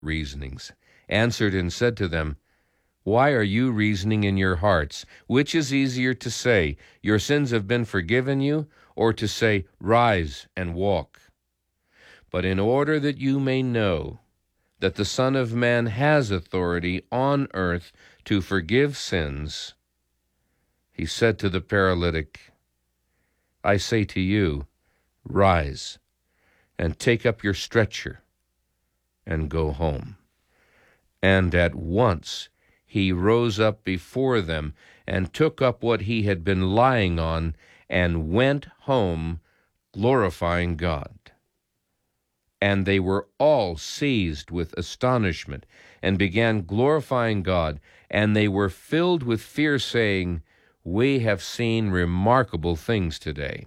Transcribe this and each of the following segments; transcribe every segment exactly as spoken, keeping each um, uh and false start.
reasonings, answered and said to them, "Why are you reasoning in your hearts? Which is easier to say, 'Your sins have been forgiven you,' or to say, 'Rise and walk'? But in order that you may know that the Son of Man has authority on earth to forgive sins," he said to the paralytic, "I say to you, rise and take up your stretcher and go home." And at once he rose up before them and took up what he had been lying on and went home, glorifying God. And they were all seized with astonishment and began glorifying God, and they were filled with fear, saying, "We have seen remarkable things today."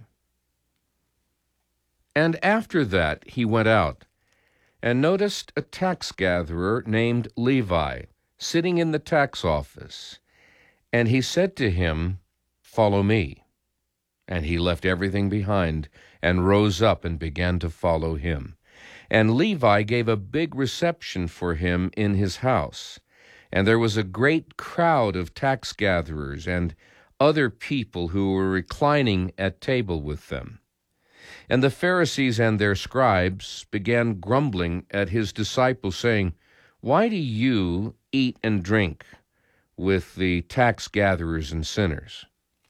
And after that he went out and noticed a tax gatherer named Levi sitting in the tax office. And he said to him, "Follow me." And he left everything behind and rose up and began to follow him. And Levi gave a big reception for him in his house. And there was a great crowd of tax gatherers and other people who were reclining at table with them. And the Pharisees and their scribes began grumbling at his disciples, saying, "Why do you eat and drink with the tax gatherers and sinners?"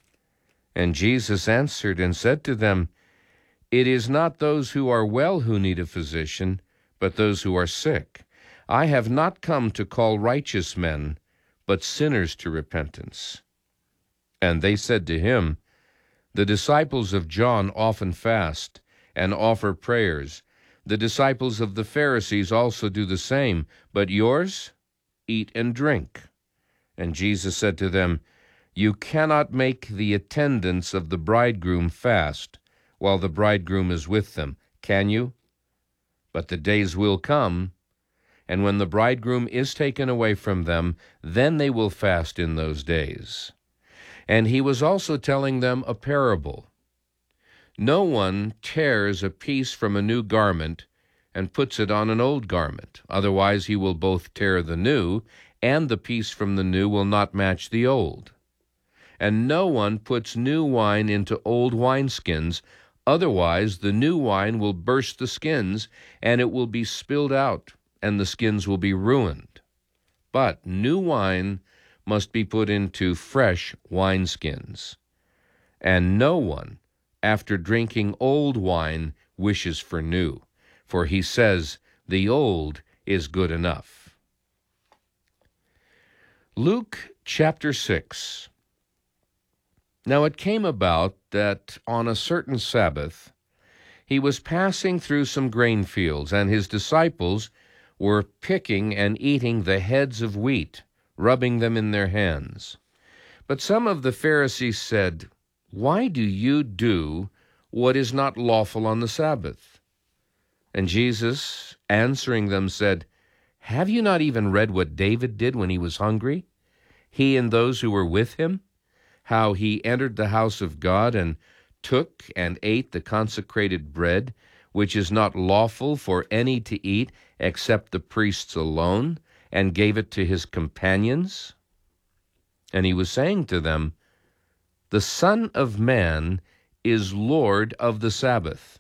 And Jesus answered and said to them, "It is not those who are well who need a physician, but those who are sick. I have not come to call righteous men, but sinners to repentance." And they said to him, "The disciples of John often fast and offer prayers. The disciples of the Pharisees also do the same, but yours eat and drink." And Jesus said to them, "You cannot make the attendants of the bridegroom fast while the bridegroom is with them, can you? But the days will come, and when the bridegroom is taken away from them, then they will fast in those days." And he was also telling them a parable. "No one tears a piece from a new garment and puts it on an old garment. Otherwise he will both tear the new, and the piece from the new will not match the old. And no one puts new wine into old wineskins. Otherwise the new wine will burst the skins, and it will be spilled out, and the skins will be ruined. But new wine must be put into fresh wineskins. And no one, after drinking old wine, wishes for new, for he says, 'The old is good enough.'" Luke chapter six. Now it came about that on a certain Sabbath he was passing through some grain fields, and his disciples were picking and eating the heads of wheat, rubbing them in their hands. But some of the Pharisees said, "Why do you do what is not lawful on the Sabbath?" And Jesus, answering them, said, "Have you not even read what David did when he was hungry, he and those who were with him? How he entered the house of God and took and ate the consecrated bread, which is not lawful for any to eat except the priests alone, and gave it to his companions?" And he was saying to them, "The Son of Man is Lord of the Sabbath."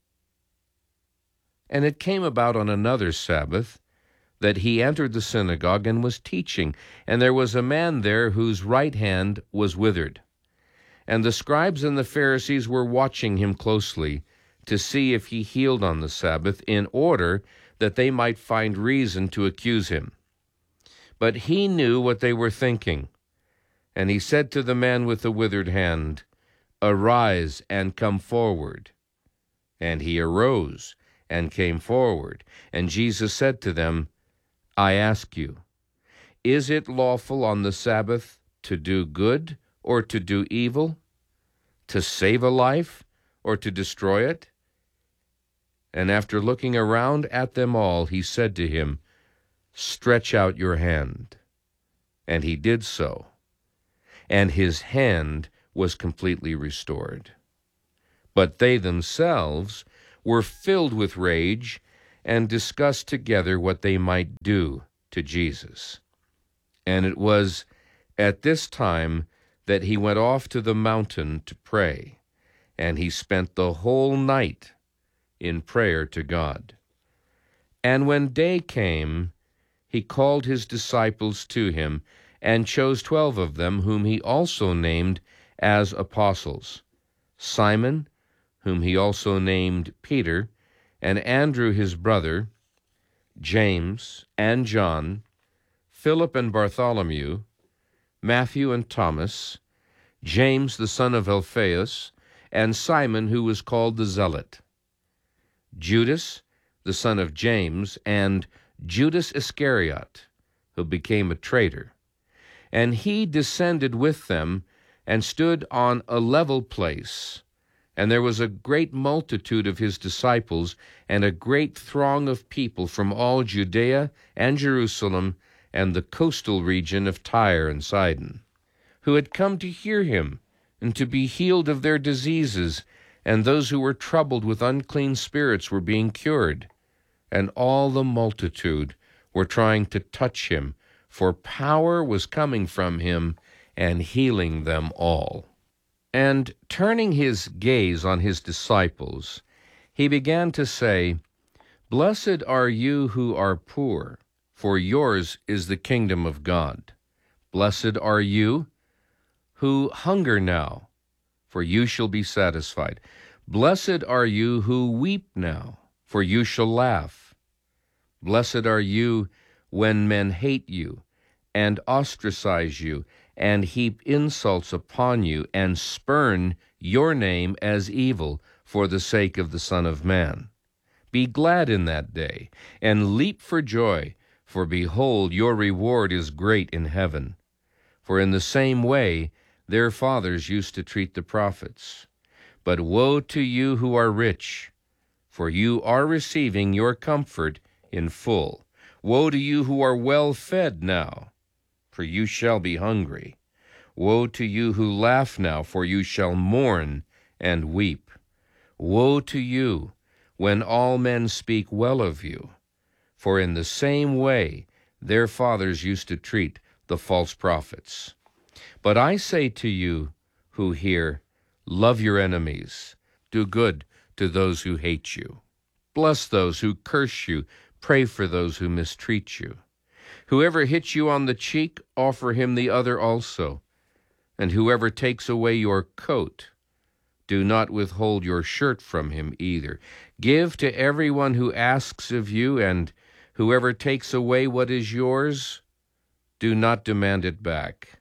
And it came about on another Sabbath that he entered the synagogue and was teaching, and there was a man there whose right hand was withered. And the scribes and the Pharisees were watching him closely to see if he healed on the Sabbath, in order that they might find reason to accuse him. But he knew what they were thinking, and he said to the man with the withered hand, "Arise and come forward." And he arose and came forward. And Jesus said to them, "I ask you, is it lawful on the Sabbath to do good or to do evil, to save a life or to destroy it?" And after looking around at them all, he said to him, "Stretch out your hand." And he did so, and his hand was completely restored. But they themselves were filled with rage and discussed together what they might do to Jesus. And it was at this time that he went off to the mountain to pray, and he spent the whole night in prayer to God. And when day came, he called his disciples to him, and chose twelve of them, whom he also named as apostles: Simon, whom he also named Peter, and Andrew his brother, James and John, Philip and Bartholomew, Matthew and Thomas, James the son of Alphaeus, and Simon, who was called the Zealot, Judas the son of James, and Judas Iscariot, who became a traitor. And he descended with them, and stood on a level place. And there was a great multitude of his disciples, and a great throng of people from all Judea and Jerusalem, and the coastal region of Tyre and Sidon, who had come to hear him, and to be healed of their diseases. And those who were troubled with unclean spirits were being cured. And all the multitude were trying to touch him, for power was coming from him and healing them all. And turning his gaze on his disciples, he began to say, "Blessed are you who are poor, for yours is the kingdom of God. Blessed are you who hunger now, for you shall be satisfied. Blessed are you who weep now, for you shall laugh. Blessed are you when men hate you, and ostracize you, and heap insults upon you, and spurn your name as evil for the sake of the Son of Man. Be glad in that day, and leap for joy, for behold, your reward is great in heaven. For in the same way their fathers used to treat the prophets. But woe to you who are rich, for you are receiving your comfort in full. Woe to you who are well fed now, for you shall be hungry. Woe to you who laugh now, for you shall mourn and weep. Woe to you when all men speak well of you, for in the same way their fathers used to treat the false prophets. But I say to you who hear, love your enemies, do good to those who hate you. Bless those who curse you, pray for those who mistreat you. Whoever hits you on the cheek, offer him the other also. And whoever takes away your coat, do not withhold your shirt from him either. Give to everyone who asks of you, and whoever takes away what is yours, do not demand it back.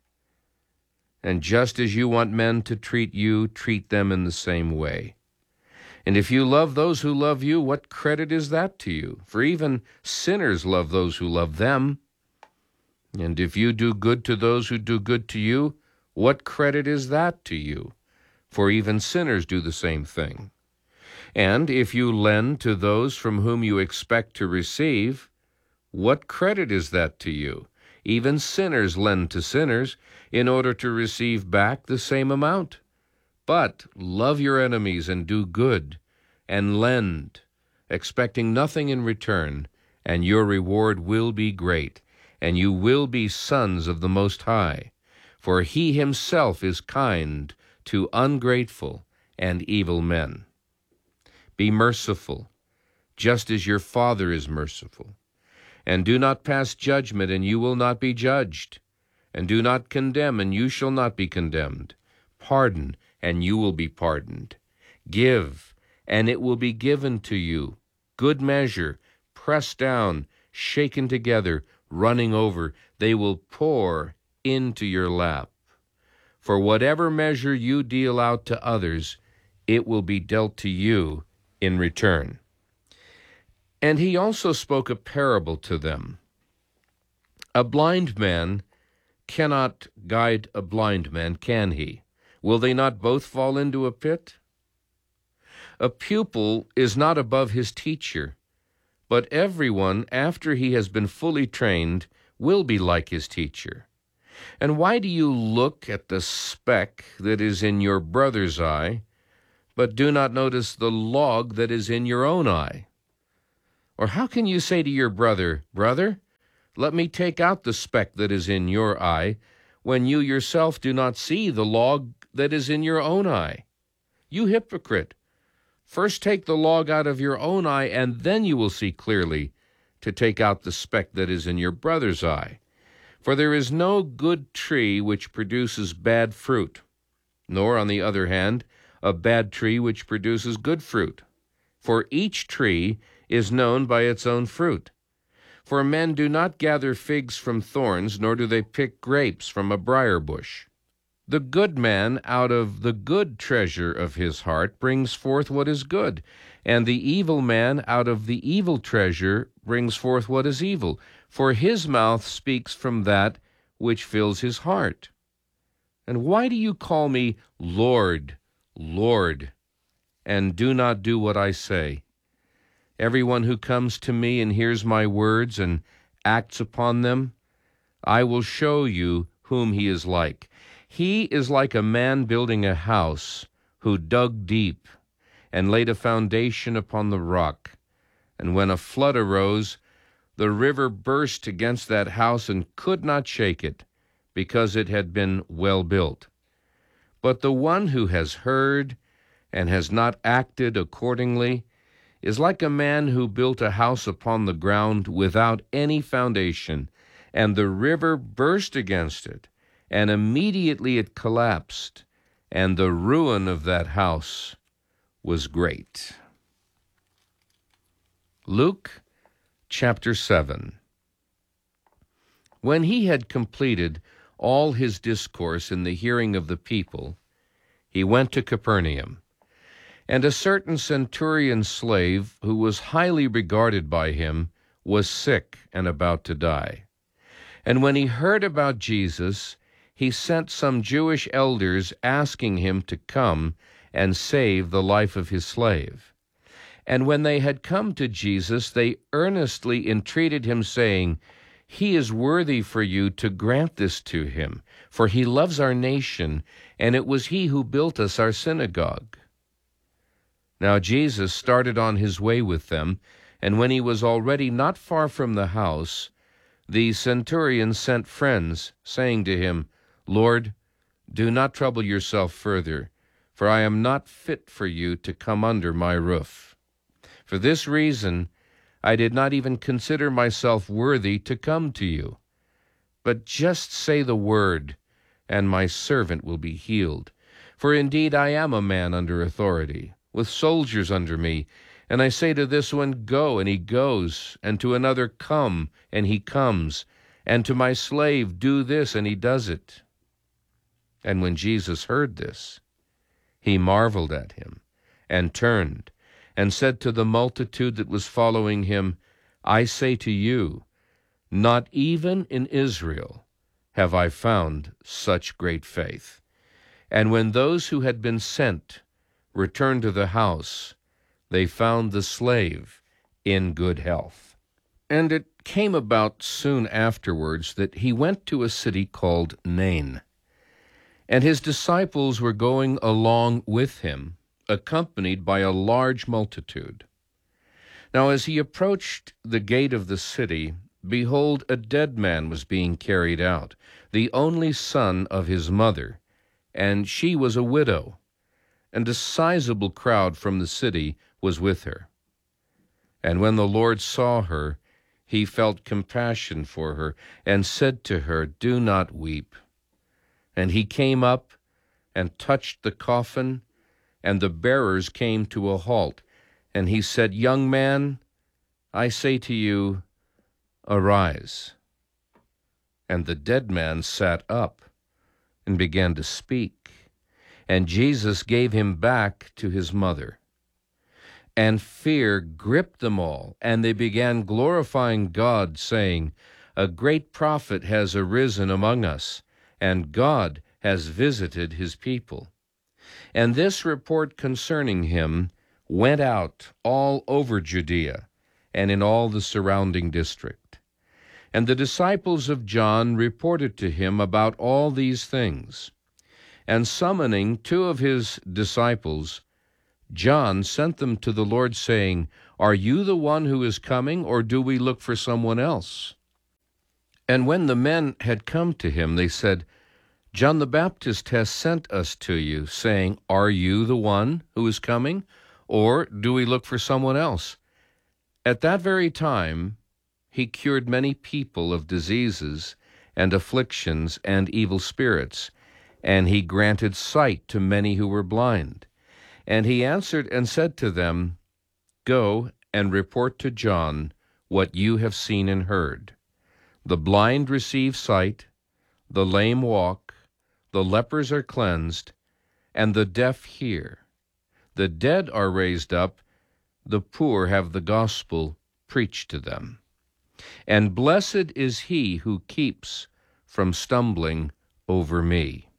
And just as you want men to treat you, treat them in the same way. And if you love those who love you, what credit is that to you? For even sinners love those who love them. And if you do good to those who do good to you, what credit is that to you? For even sinners do the same thing. And if you lend to those from whom you expect to receive, what credit is that to you? Even sinners lend to sinners in order to receive back the same amount. But love your enemies and do good, and lend, expecting nothing in return, and your reward will be great, and you will be sons of the Most High. For he himself is kind to ungrateful and evil men. Be merciful, just as your Father is merciful. And do not pass judgment, and you will not be judged. And do not condemn, and you shall not be condemned. Pardon, and you will be pardoned. Give, and it will be given to you. Good measure, pressed down, shaken together, running over, they will pour into your lap. For whatever measure you deal out to others, it will be dealt to you in return. And he also spoke a parable to them. A blind man cannot guide a blind man, can he? Will they not both fall into a pit? A pupil is not above his teacher, but everyone, after he has been fully trained, will be like his teacher. And why do you look at the speck that is in your brother's eye, but do not notice the log that is in your own eye? Or how can you say to your brother, Brother, let me take out the speck that is in your eye, when you yourself do not see the log that is in your own eye? You hypocrite! First take the log out of your own eye, and then you will see clearly to take out the speck that is in your brother's eye. For there is no good tree which produces bad fruit, nor, on the other hand, a bad tree which produces good fruit. For each tree is known by its own fruit. For men do not gather figs from thorns, nor do they pick grapes from a briar bush. The good man out of the good treasure of his heart brings forth what is good, and the evil man out of the evil treasure brings forth what is evil, for his mouth speaks from that which fills his heart. And why do you call me Lord, Lord, and do not do what I say? Everyone who comes to me and hears my words and acts upon them, I will show you whom he is like. He is like a man building a house who dug deep and laid a foundation upon the rock. And when a flood arose, the river burst against that house and could not shake it, because it had been well built. But the one who has heard and has not acted accordingly is like a man who built a house upon the ground without any foundation, and the river burst against it, and immediately it collapsed, and the ruin of that house was great. Luke chapter seven. When he had completed all his discourse in the hearing of the people, he went to Capernaum. And a certain centurion slave, who was highly regarded by him, was sick and about to die. And when he heard about Jesus, he sent some Jewish elders asking him to come and save the life of his slave. And when they had come to Jesus, they earnestly entreated him, saying, He is worthy for you to grant this to him, for he loves our nation, and it was he who built us our synagogue. Now Jesus started on his way with them, and when he was already not far from the house, the centurion sent friends, saying to him, Lord, do not trouble yourself further, for I am not fit for you to come under my roof. For this reason I did not even consider myself worthy to come to you. But just say the word, and my servant will be healed. For indeed I am a man under authority, with soldiers under me, and I say to this one, Go, and he goes, and to another, Come, and he comes, and to my slave, Do this, and he does it. And when Jesus heard this, he marveled at him, and turned, and said to the multitude that was following him, I say to you, not even in Israel have I found such great faith. And when those who had been sent returned to the house, they found the slave in good health. And it came about soon afterwards that he went to a city called Nain, and his disciples were going along with him, accompanied by a large multitude. Now as he approached the gate of the city, behold, a dead man was being carried out, the only son of his mother, and she was a widow, and a sizable crowd from the city was with her. And when the Lord saw her, he felt compassion for her, and said to her, Do not weep. And he came up and touched the coffin, and the bearers came to a halt. And he said, Young man, I say to you, arise. And the dead man sat up and began to speak. And Jesus gave him back to his mother. And fear gripped them all, and they began glorifying God, saying, A great prophet has arisen among us, and God has visited his people. And this report concerning him went out all over Judea and in all the surrounding district. And the disciples of John reported to him about all these things. And summoning two of his disciples, John sent them to the Lord, saying, Are you the one who is coming, or do we look for someone else?" And when the men had come to him, they said, "John the Baptist has sent us to you, saying, 'Are you the one who is coming, or do we look for someone else?'" At that very time he cured many people of diseases and afflictions and evil spirits, and he granted sight to many who were blind. And he answered and said to them, "Go and report to John what you have seen and heard. The blind receive sight, the lame walk, the lepers are cleansed, and the deaf hear. The dead are raised up, the poor have the gospel preached to them. And blessed is he who keeps from stumbling over me."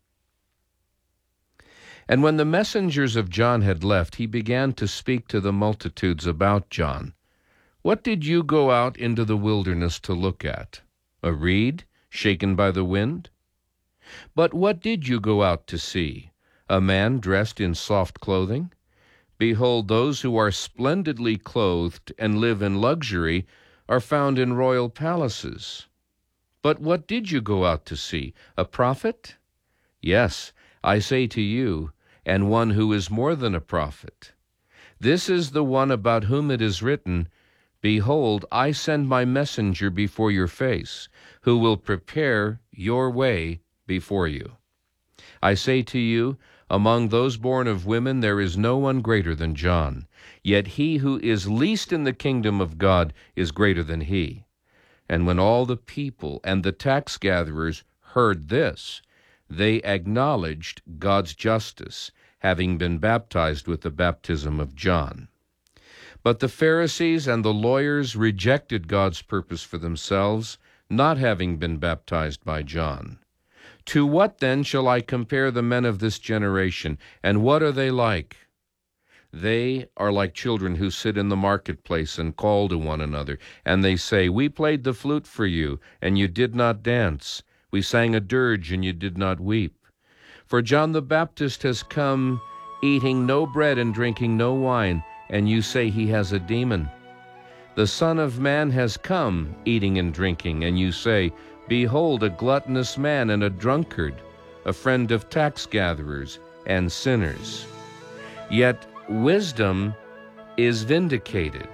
And when the messengers of John had left, he began to speak to the multitudes about John. "What did you go out into the wilderness to look at? A reed shaken by the wind? But what did you go out to see? A man dressed in soft clothing? Behold, those who are splendidly clothed and live in luxury are found in royal palaces. But what did you go out to see? A prophet? Yes, I say to you, and one who is more than a prophet. This is the one about whom it is written, 'Behold, I send my messenger before your face, who will prepare your way before you.' I say to you, among those born of women there is no one greater than John, yet he who is least in the kingdom of God is greater than he." And when all the people and the tax gatherers heard this, they acknowledged God's justice, having been baptized with the baptism of John. But the Pharisees and the lawyers rejected God's purpose for themselves, not having been baptized by John. "To what then shall I compare the men of this generation, and what are they like? They are like children who sit in the marketplace and call to one another, and they say, 'We played the flute for you, and you did not dance. We sang a dirge, and you did not weep.' For John the Baptist has come, eating no bread and drinking no wine, and you say he has a demon. The Son of Man has come, eating and drinking, and you say, 'Behold, a gluttonous man and a drunkard, a friend of tax gatherers and sinners.' Yet wisdom is vindicated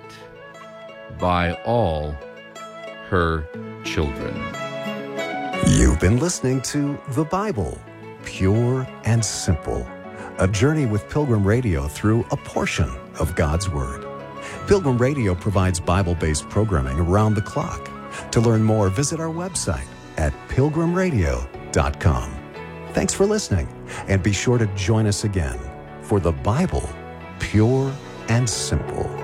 by all her children." You've been listening to The Bible, Pure and Simple, a journey with Pilgrim Radio through a portion of God's Word. Pilgrim Radio provides Bible-based programming around the clock. To learn more, visit our website at pilgrim radio dot com. Thanks for listening, and be sure to join us again for The Bible, Pure and Simple.